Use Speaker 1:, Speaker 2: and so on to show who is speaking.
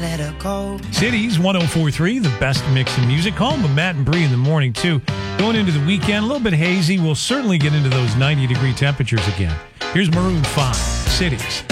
Speaker 1: let her go.
Speaker 2: Cities 104.3, the best mix of music. Home with Matt and Bree in the morning, too. Going into the weekend, a little bit hazy. We'll certainly get into those 90-degree temperatures again. Here's Maroon 5, Cities.